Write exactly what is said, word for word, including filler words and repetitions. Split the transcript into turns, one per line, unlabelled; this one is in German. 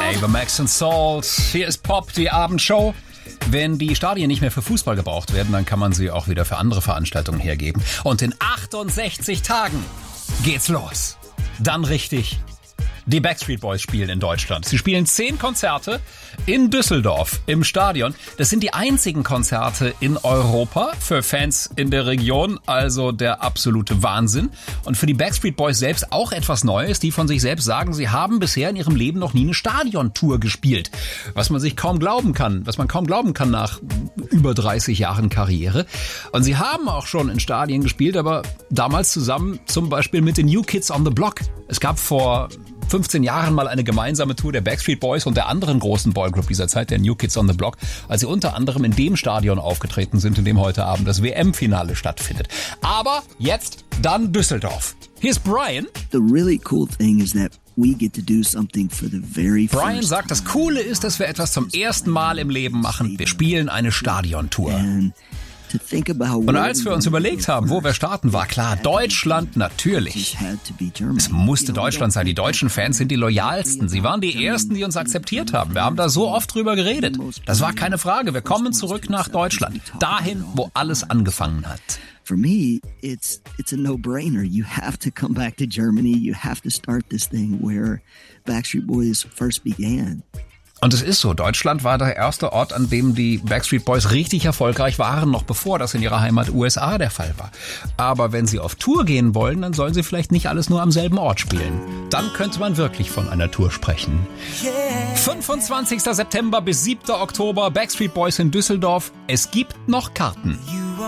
Ava Max and Salt. Hier ist Pop, die Abendshow. Wenn die Stadien nicht mehr für Fußball gebraucht werden, dann kann man sie auch wieder für andere Veranstaltungen hergeben. Und in achtundsechzig Tagen geht's los. Dann richtig. Die Backstreet Boys spielen in Deutschland. Sie spielen zehn Konzerte in Düsseldorf im Stadion. Das sind die einzigen Konzerte in Europa für Fans in der Region, also der absolute Wahnsinn. Und für die Backstreet Boys selbst auch etwas Neues, die von sich selbst sagen, sie haben bisher in ihrem Leben noch nie eine Stadiontour gespielt. Was man sich kaum glauben kann, was man kaum glauben kann nach über dreißig Jahren Karriere. Und sie haben auch schon in Stadien gespielt, aber damals zusammen zum Beispiel mit den New Kids on the Block. Es gab vor fünfzehn Jahren mal eine gemeinsame Tour der Backstreet Boys und der anderen großen Boygroup dieser Zeit, der New Kids on the Block, als sie unter anderem in dem Stadion aufgetreten sind, in dem heute Abend das W M-Finale stattfindet. Aber jetzt dann Düsseldorf. Hier ist Brian.
The really cool thing is that we get to do something for the very first
Brian sagt, das Coole ist, dass wir etwas zum ersten Mal im Leben machen. Wir spielen eine Stadiontour. Und als wir uns überlegt haben, wo wir starten, war klar, Deutschland natürlich. Es musste Deutschland sein. Die deutschen Fans sind die loyalsten. Sie waren die Ersten, die uns akzeptiert haben. Wir haben da so oft drüber geredet. Das war keine Frage. Wir kommen zurück nach Deutschland. Dahin, wo alles angefangen hat.
For me, it's it's a no-brainer. You have to come back to Germany. You have to start this thing where Backstreet Boys first began.
Und es ist so, Deutschland war der erste Ort, an dem die Backstreet Boys richtig erfolgreich waren, noch bevor das in ihrer Heimat U S A der Fall war. Aber wenn sie auf Tour gehen wollen, dann sollen sie vielleicht nicht alles nur am selben Ort spielen. Dann könnte man wirklich von einer Tour sprechen. fünfundzwanzigster September bis siebter Oktober, Backstreet Boys in Düsseldorf. Es gibt noch Karten.